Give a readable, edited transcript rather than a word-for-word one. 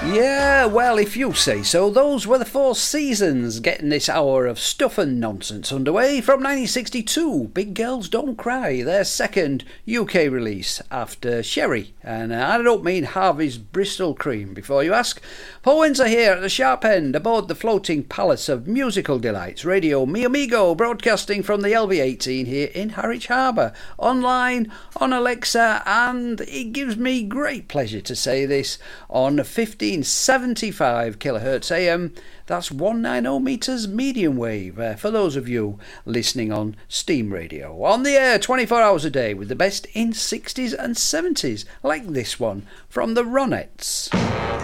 Yeah, well, if you say so, those were the Four Seasons getting this hour of stuff and nonsense underway from 1962. Big Girls Don't Cry, their second UK release after Sherry. And I don't mean Harvey's Bristol Cream, before you ask. Paul Windsor here at the sharp end aboard the floating palace of musical delights, Radio Mi Amigo, broadcasting from the LV18 here in Harwich Harbour, online, on Alexa, and it gives me great pleasure to say this, on 1575 kilohertz AM. That's 190 meters medium wave for those of you listening on Steam Radio. On the air 24 hours a day with the best in 60s and 70s, like this one from the Ronettes.